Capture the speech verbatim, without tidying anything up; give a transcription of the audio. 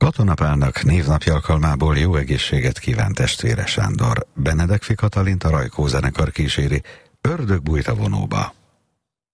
Katonapának névnapja alkalmából jó egészséget kíván testvére Sándor. Benedek Katalint a Rajkó zenekar kíséri, Ördög bújt a vonóba.